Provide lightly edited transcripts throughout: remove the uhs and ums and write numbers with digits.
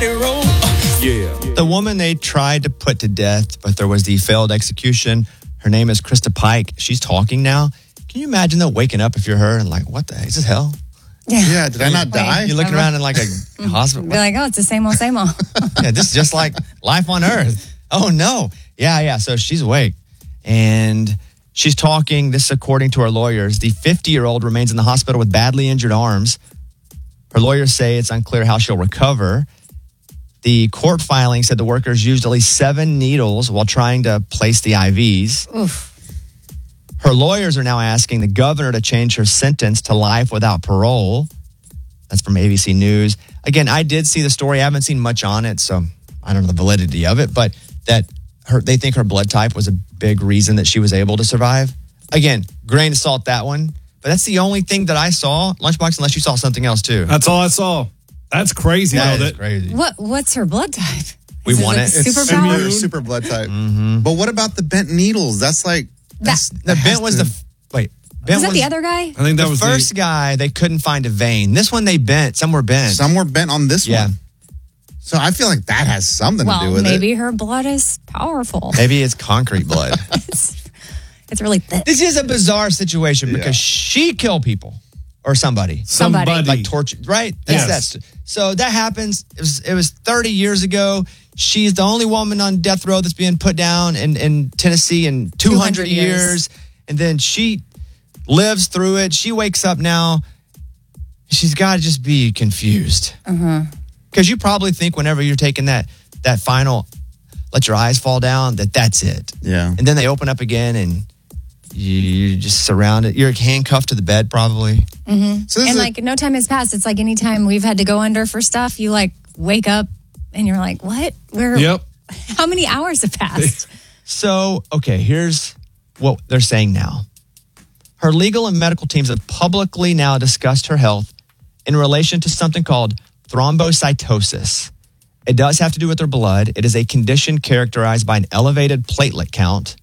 let it roll. Yeah. The woman they tried to put to death, but there was the failed execution. Her name is Krista Pike. She's talking now. Can you imagine though waking up if you're her and like, what the heck? Is this hell? Yeah, did I not die? You're looking around in like a hospital. Be like, oh, it's the same old, same old. Yeah, this is just like life on Earth. Oh, no. Yeah. So she's awake. And she's talking. This is according to her lawyers. The 50-year-old remains in the hospital with badly injured arms. Her lawyers say it's unclear how she'll recover. The court filing said the workers used at least 7 needles while trying to place the IVs. Oof. Her lawyers are now asking the governor to change her sentence to life without parole. That's from ABC News. Again, I did see the story. I haven't seen much on it, so I don't know the validity of it, but that they think her blood type was a big reason that she was able to survive. Again, grain of salt, that one. But that's the only thing that I saw, Lunchbox, unless you saw something else too. That's all I saw. That's crazy. That though. is crazy. What's her blood type? We Is want like it. It's Superpower? super, super blood type. But what about the bent needles? That's like... The Bent was the... Wait. Bent Was that the other guy? I think that the was first guy, they couldn't find a vein. This one they bent. Some were bent. Some were bent on this Yeah. one. So I feel like that has something to do Well, with maybe it. her blood is powerful. Maybe it's concrete blood. It's really thick. This is a bizarre situation because she killed people or somebody. Somebody. Like torture, right? Yes. So that happens. It was 30 years ago. She's the only woman on death row that's being put down in Tennessee in 200 years. And then she lives through it. She wakes up now. She's got to just be confused. Because you probably think whenever you're taking that final, let your eyes fall down, that's it. Yeah. And then they open up again and you're just surrounded. You're handcuffed to the bed probably. So this And is like no time has passed. It's like anytime we've had to go under for stuff, you like wake up and you're like, what? Yep. How many hours have passed? So, okay, here's what they're saying now. Her legal and medical teams have publicly now discussed her health in relation to something called thrombocytosis. It does have to do with her blood. It is a condition characterized by an elevated platelet count,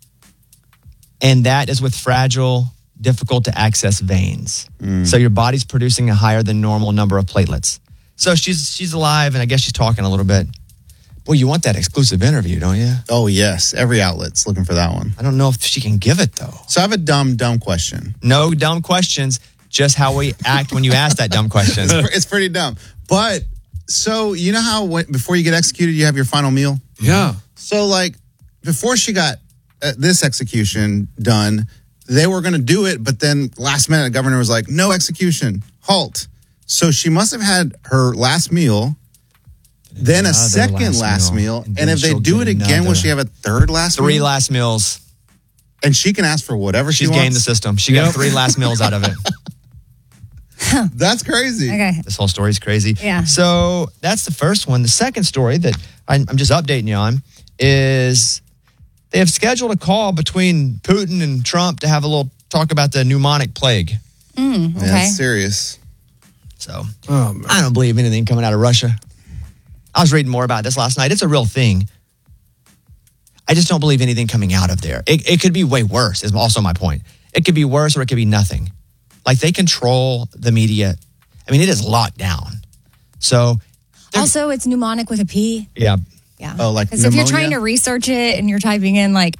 and that is with fragile, difficult to access veins. So your body's producing a higher than normal number of platelets. So she's alive, and I guess she's talking a little bit. Boy, you want that exclusive interview, don't you? Oh, yes. Every outlet's looking for that one. I don't know if she can give it, though. So I have a dumb question. No dumb questions, just how we act when you ask that dumb question. It's pretty dumb. But, so you know how before you get executed, you have your final meal? Yeah. So, like, before she got this execution done, they were going to do it, but then last minute, the governor was like, no execution, halt. So she must have had her last meal, then a second last meal. And if they she'll do it get again, will another. she have a third last 3 meal? last meals. And she can ask for whatever she She's wants. gained the system. She got 3 last meals out of it. That's crazy. Okay. This whole story is crazy. Yeah. So that's the first one. The second story that I'm just updating you on is they have scheduled a call between Putin and Trump to have a little talk about the pneumonic plague. Okay. Yeah, that's serious. So Oh, man. I don't believe anything coming out of Russia. I was reading more about this last night. It's a real thing. I just don't believe anything coming out of there. It could be way worse, is also my point. It could be worse or it could be nothing. Like they control the media. I mean, it is locked down. So, Also, it's mnemonic with a P. yeah. Yeah. Oh, like Because if you're pneumonia? trying to research it and you're typing in like,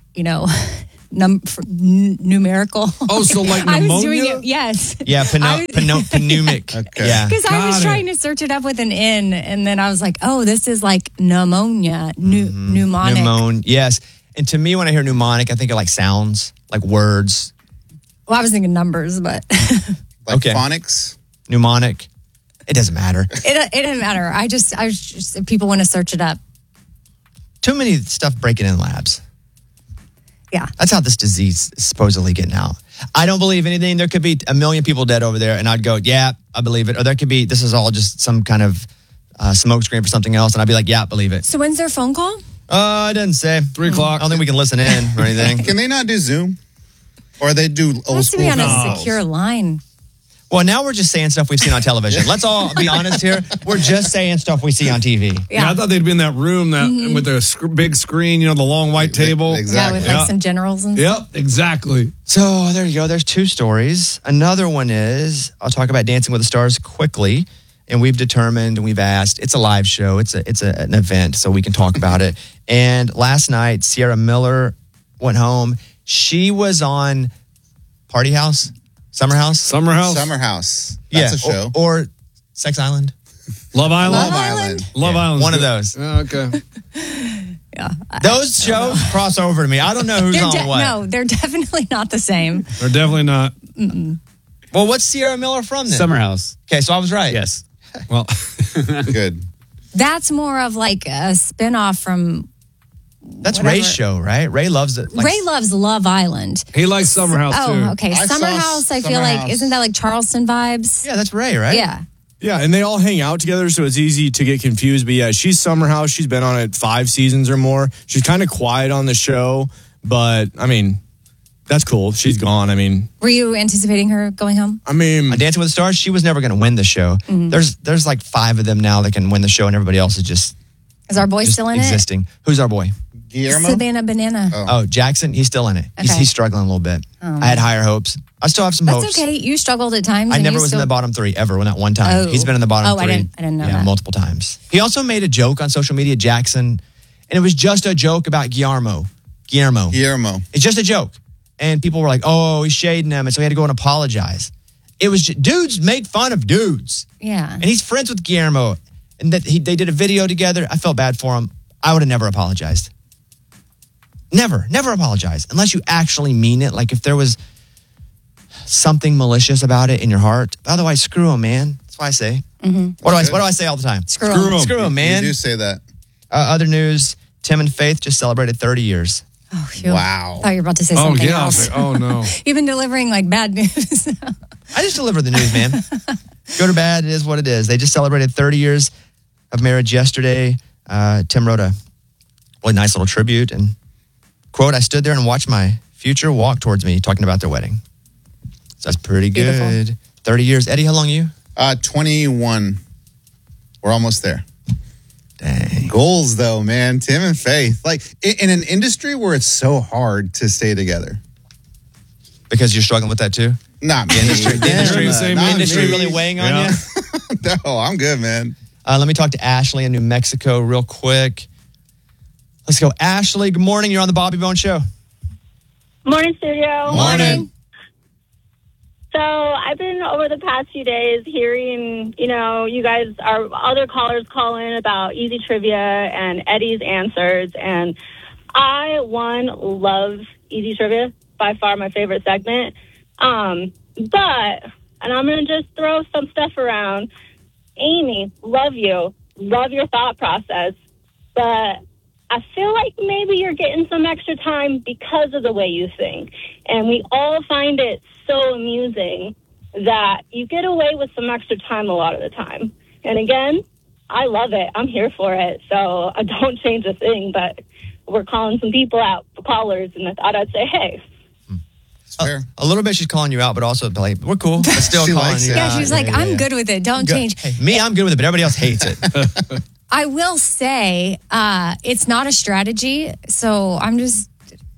numerical. Oh, so like I was doing pneumonia? it. Yes. Yeah, pneumic. Okay. Yeah. Because I was Got it. trying to search it up with an N, and then I was like, "Oh, this is like pneumonia, pneumonic." Pneumon, yes. And to me, when I hear mnemonic, I think of like sounds, like words. Well, I was thinking numbers, but Like Okay. phonics? Mnemonic. It doesn't matter. it didn't matter. I was just if people want to search it up. Too many stuff breaking in labs. Yeah. That's how this disease is supposedly getting out. I don't believe anything. There could be 1 million people dead over there, and I'd go, yeah, I believe it. Or there could be, this is all just some kind of smoke screen for something else, and I'd be like, yeah, believe it. So when's their phone call? It doesn't say. 3 o'clock. I don't think we can listen in or anything. Can they not do Zoom? Or they do It old has to school? be on a calls? secure line. Well, now we're just saying stuff we've seen on television. Let's all be honest here. We're just saying stuff we see on TV. Yeah, I thought they'd be in that room with the big screen, the long white table. Exactly. Yeah, with like some generals and stuff. Yep, exactly. So there you go. There's 2 stories. Another one is, I'll talk about Dancing with the Stars quickly. and we've determined and we've asked. It's a live show. It's an event, so we can talk about it. And last night, Sierra Miller went home. She was on Party House, Summer House. Summer House. Summer House. That's a show. Or Sex Island. Love Island. Love Island. Love Yeah, Island. one of those. Oh, okay. Yeah. Those shows cross over to me. I don't know who's on what. No, they're definitely not the same. They're definitely not. Well, what's Sierra Miller from then? Summer House. Okay, so I was right. Yes. Well, Good. That's more of like a spinoff from. That's Whatever. Ray's show, right? Ray loves it. Like, Ray loves Love Island. he likes Summer House too. Oh, okay. I Summer saw House, I feel Summer like, House. isn't that like Charleston vibes? Yeah, that's Ray, right? Yeah. Yeah, and they all hang out together, so it's easy to get confused. But yeah, she's Summer House. She's been on it 5 seasons or more. She's kind of quiet on the show, but I mean, that's cool. She's gone. I mean, Were you anticipating her going home? I mean, On Dancing with the Stars, she was never going to win the show. There's like 5 of them now that can win the show, and everybody else is just Is our boy still in existing. Who's our boy? it? Guillermo? Savannah Banana. Oh, Jackson. He's still in it. Okay. He's struggling a little bit. I had higher hopes. I still have some That's hopes. okay. You struggled at times. I and never you was still... in the bottom 3 ever. Not one time. Oh. He's been in the bottom 3. I didn't know that. multiple times. He also made a joke on social media, Jackson, and it was just a joke about Guillermo. Guillermo. It's just a joke. And people were like, oh, he's shading him. And so he had to go and apologize. It was dudes make fun of dudes. Yeah. And he's friends with Guillermo. And that they did a video together. I felt bad for him. I would have never apologized. Never apologize. Unless you actually mean it. Like if there was something malicious about it in your heart. Otherwise, screw him, man. That's what I say. What do I say all the time? Screw 'em. Screw him, man. You do say that. Other news, Tim and Faith just celebrated 30 years. Oh, phew. Wow. I thought you were about to say Oh, something yeah. I was else. like, oh, no. You've been delivering like bad news. I just deliver the news, man. Good or bad, it is what it is. They just celebrated 30 years of marriage yesterday. Tim wrote a really nice little tribute and quote, I stood there and watched my future walk towards me talking about their wedding. So that's pretty Beautiful. good. 30 years. Eddie, how long are you? 21. We're almost there. Dang. Goals, though, man. Tim and Faith. Like, in an industry where it's so hard to stay together. Because you're struggling with that too? Not me. The industry, the same Not industry me. really weighing on Yeah. you? No, I'm good, man. Let me talk to Ashley in New Mexico real quick. Let's go. Ashley, good morning. You're on the Bobby Bone Show. Morning, studio. Morning. So I've been over the past few days hearing, you guys, our other callers call in about easy trivia and Eddie's answers. And I, love easy trivia, by far my favorite segment. And I'm going to just throw some stuff around. Amy, love you. Love your thought process. But I feel like maybe you're getting some extra time because of the way you think. And we all find it so amusing that you get away with some extra time a lot of the time. And again, I love it. I'm here for it. So I don't change a thing, but we're calling some people out, callers, and I thought I'd say, hey. It's fair. A little bit she's calling you out, but also like, we're cool. But still She calling likes you it. out. Yeah, she's like, I'm good with it. Don't change. Hey, me, I'm good with it, but everybody else hates it. I will say it's not a strategy. So I'm just,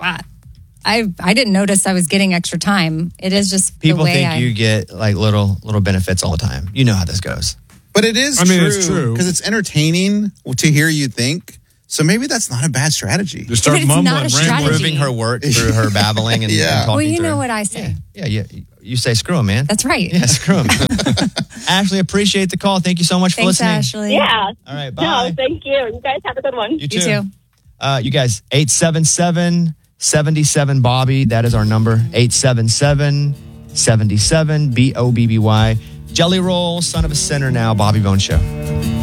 I didn't notice I was getting extra time. It is just People the way think you get like little benefits all the time. You know how this goes. But it is it's true. because it's entertaining to hear you think. So maybe that's not a bad strategy. Just start But it's not mumbling, a strategy. rambling. Proving her work through her babbling and, Yeah. and talking Well, you through. know what I say. Yeah. You say screw him, man. That's right. Yeah, screw him. Ashley, appreciate the call. Thank you so much for Thanks, listening. Ashley. Yeah. All right, bye. No, thank you. You guys have a good one. You You too. You guys, 877-77 Bobby. That is our number. 877-77 BOBBY. Jelly Roll, Son of a Sinner now, Bobby Bone Show.